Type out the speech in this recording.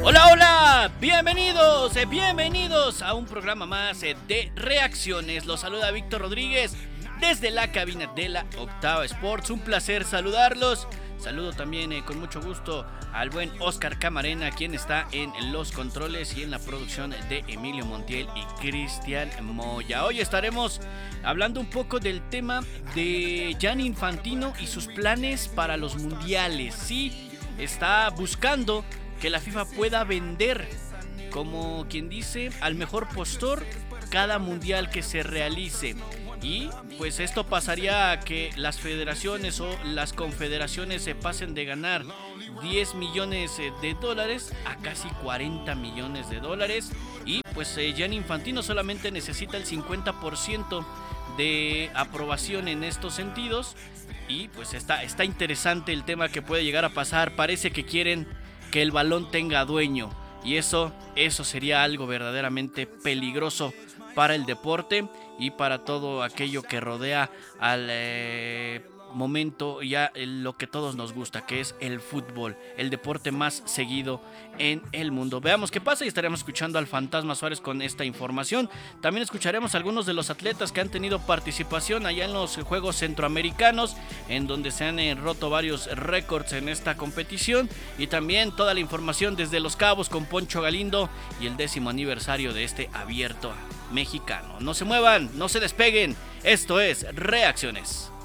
Hola, hola, bienvenidos a un programa más de reacciones. Los saluda Víctor Rodríguez desde la cabina de la Octava Sports. Un placer saludarlos. Saludo también con mucho gusto al buen Oscar Camarena, quien está en los controles y en la producción de Emilio Montiel y Cristian Moya. Hoy estaremos hablando un poco del tema de Gianni Infantino y sus planes para los mundiales. Sí, está buscando que la FIFA pueda vender, como quien dice, al mejor postor cada mundial que se realice. Y pues esto pasaría a que las federaciones o las confederaciones se pasen de ganar 10 millones de dólares a casi 40 millones de dólares. Y pues Gianni Infantino solamente necesita el 50% de aprobación en estos sentidos. Y pues está interesante el tema que puede llegar a pasar. Parece que quieren que el balón tenga dueño, y eso sería algo verdaderamente peligroso para el deporte y para todo aquello que rodea al momento, ya lo que todos nos gusta, que es el fútbol, el deporte más seguido en el mundo. Veamos qué pasa y estaremos escuchando al Fantasma Suárez con esta información. También escucharemos a algunos de los atletas que han tenido participación allá en los Juegos Centroamericanos, en donde se han roto varios récords en esta competición, y también toda la información desde Los Cabos con Poncho Galindo y el 10º aniversario de este abierto mexicano. No se muevan, no se despeguen, esto es Reacciones.